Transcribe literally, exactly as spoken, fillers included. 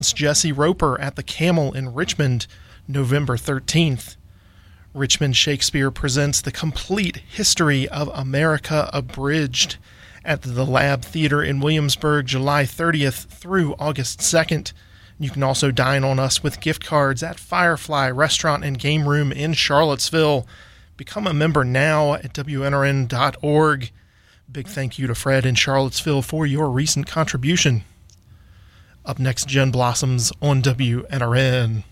Jesse Roper at the Camel in Richmond, November thirteenth. Richmond Shakespeare presents The Complete History of America Abridged at the Lab Theater in Williamsburg, July thirtieth through August second. You can also dine on us with gift cards at Firefly Restaurant and Game Room in Charlottesville. Become a member now at W N R N dot org. Big thank you to Fred in Charlottesville for your recent contribution. Up next, Gin Blossoms on W N R N.